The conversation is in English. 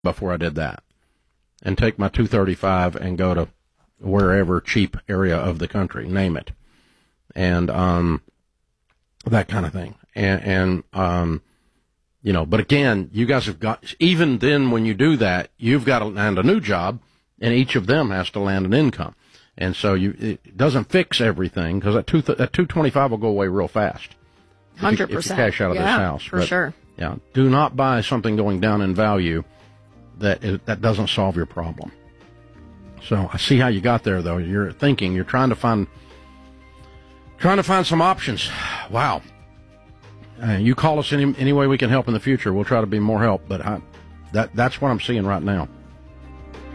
before I did that, and take my 235 and go to wherever cheap area of the country, name it, and that kind of thing. And you know, but again, you guys have got, even then when you do that, you've got to land a new job, and each of them has to land an income. And so it doesn't fix everything, because that 225 will go away real fast. 100%. If you cash out of this house. For sure. Yeah. Do not buy something going down in value that doesn't solve your problem. So I see how you got there, though. You're thinking, you're trying to find some options. Wow. You call us any way we can help in the future. We'll try to be more help, but that's what I'm seeing right now.